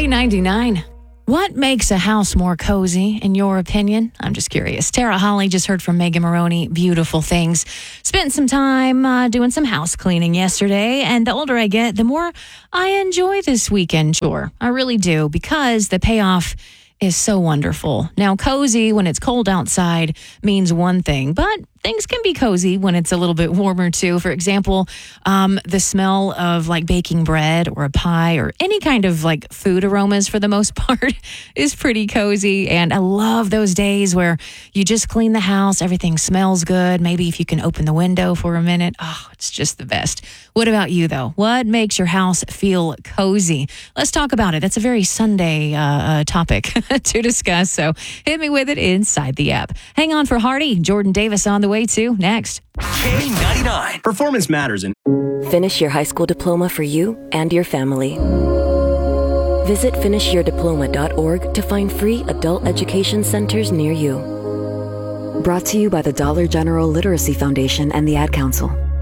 K99. What makes a house more cozy, in your opinion? I'm just curious. Tara Holly just heard from Megan Maroney. Beautiful things. Spent some time doing some house cleaning yesterday, and the older I get, the more I enjoy this weekend. Sure, I really do, because the payoff is so wonderful. Now, cozy when it's cold outside means one thing, but things can be cozy when it's a little bit warmer too. For example, the smell of like baking bread or a pie or any kind of like food aromas for the most part is pretty cozy. And I love those days where you just clean the house, everything smells good. Maybe if you can open the window for a minute, oh, it's just the best. What about you though? What makes your house feel cozy? Let's talk about it. That's a very Sunday topic to discuss. So hit me with it inside the app. Hang on for Hardy. Jordan Davis on the way too. Next. K99. Performance matters. Finish your high school diploma for you and your family. Visit finishyourdiploma.org to find free adult education centers near you. Brought to you by the Dollar General Literacy Foundation and the Ad Council.